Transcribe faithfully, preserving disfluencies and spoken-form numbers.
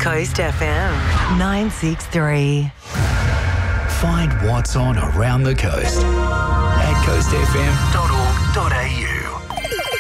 Coast F M nine six three. Find what's on around the coast at coast f m dot org dot a u.